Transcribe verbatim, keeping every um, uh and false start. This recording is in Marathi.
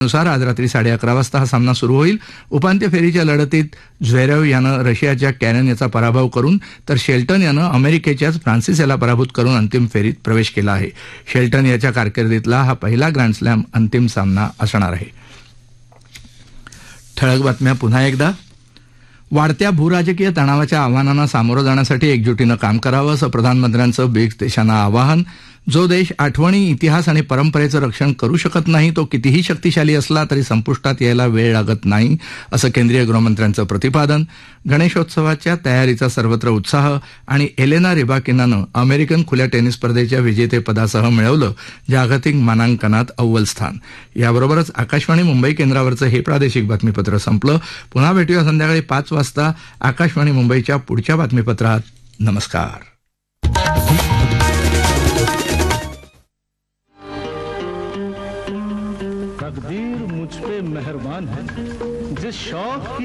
नुसार आज रात्री साडे अकरा वाजता हा सामना सुरू होईल. उपांत्य फेरीच्या लढतीत झ्वेरेव यानं रशियाच्या कॅनन याचा पराभव करून तर शेल्टन यानं अमेरिकेच्याच फ्रान्सिस याला पराभूत करून अंतिम फेरीत प्रवेश केला आहे. शेल्टन याच्या कारकिर्दीतला हा पहिला ग्रँडस्लॅम अंतिम सामना असणार आहे. ठळक बातम्या पुन्हा एकदा. वाढत्या भूराजकीय तणावाच्या आव्हानांना सामोरं जाण्यासाठी एकजुटीनं काम करावं असं प्रधानमंत्र्यांचं ब्रिक्स देशांना आवाहन. जो देश आठवणी, इतिहास आणि परंपरेचं रक्षण करू शकत नाही तो कितीही शक्तिशाली असला तरी संपुष्टात यायला वेळ लागत नाही असं केंद्रीय गृहमंत्र्यांचं प्रतिपादन. गणेशोत्सवाच्या तयारीचा सर्वत्र उत्साह आणि एलेना रिबाकिनानं अमेरिकन खुल्या टेनिस स्पर्धेच्या विजेतेपदासह मिळवलं जागतिक मानांकनात अव्वल स्थान. याबरोबरच आकाशवाणी मुंबई केंद्रावरचं हे प्रादेशिक बातमीपत्र संपलं. पुन्हा भेटूया संध्याकाळी पाच वाजता आकाशवाणी मुंबईच्या पुढच्या बातमीपत्रात. नमस्कार. तकदीर मुझ पे मेहरबान है जिस शौक की